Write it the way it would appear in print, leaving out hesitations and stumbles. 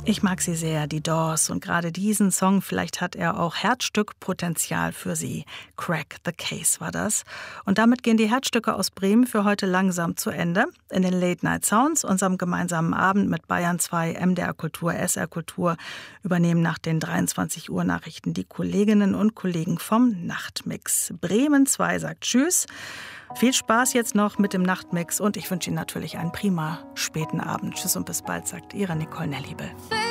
Ich mag sie sehr, die Doors, und gerade diesen Song, vielleicht hat er auch Herzstückpotenzial für sie. Crack the Case war das. Und damit gehen die Herzstücke aus Bremen für heute langsam zu Ende. In den Late Night Sounds, unserem gemeinsamen Abend mit Bayern 2, MDR Kultur, SR Kultur, übernehmen nach den 23 Uhr Nachrichten die Kolleginnen und Kollegen vom Nachtmix. Bremen 2 sagt Tschüss. Viel Spaß jetzt noch mit dem Nachtmix und ich wünsche Ihnen natürlich einen prima späten Abend. Tschüss und bis bald, sagt Ihre Nicole Nelliebel.